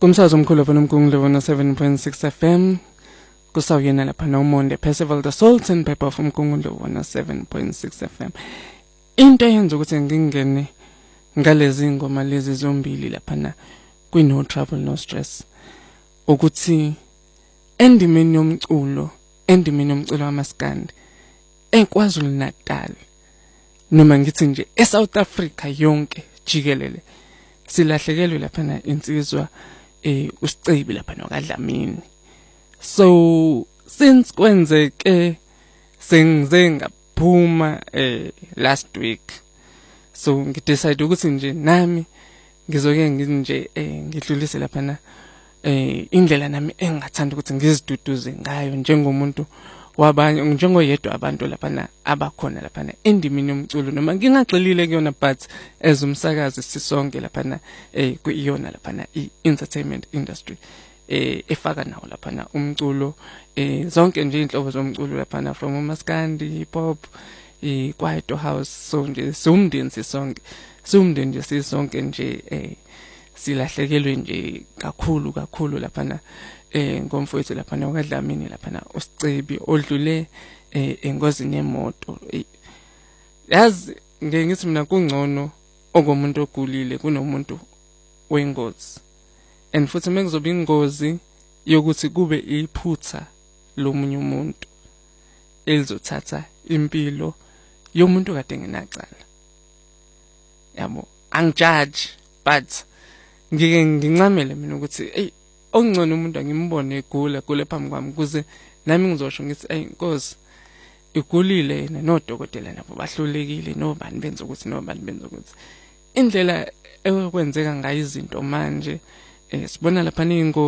Kumsakazo omkhulu lapha noMgungundlovu 7.6 FM. Kusawuyena lapha noMonde Percival the Salt and Pepper from Mgungundlovu 7.6 FM. Into eyenza ukuthi ngingene ngalezi ngoma lezi zombili lapha na No Trouble No Stress ukuthi endimeni yomculo wamaskandi eKwaZulu Natal noma ngithi nje eSouth Africa yonke jikelele silahlekelwe lapha na insizwa uSicebi lapha nokaDlamini. So since kwenzeke sengize ngaphuma last week, so ngidecide ukuthi nje nami ngizoke nginje ngidlulise lapha na indlela nami engathanda ukuthi ngiziduduze ngayo njengomuntu wabanye njengoyedwa abantu lapha na abakhona lapha na endimini yomculo noma ngingagxilile kuyona but as umsakazi sisonke lapha na kuyiyona lapha na i-entertainment industry efaka nawo lapha na umculo zonke nje inhlobo zomculo lapha na from umaskandi, hip hop, kwaito house. So nje siwumndeni sisonke nje silahlekelwe nje kakhulu lapha na ngomfowethu lapha na ukaDlamini lapha na uSicebi odlule engozini yemoto. Yazi ngeke ngithi mina kungcono okomuntu ogulile kunomuntu wengozi, and futhi mekuzoba ingozi yokuthi kube iphutha lomunye umuntu elizothatha impilo yomuntu kade nginacala. Yabo, angijudge but ngike ngincamele mina ukuthi okungcono umuntu angimbone egula phambi kwami kuze nami ngizosho ngithi Nkosi igulile yena nodokotela nabo bahlulekile nobani benza ukuthi indlela ekwenzeka ngayo izinto manje sibona lapha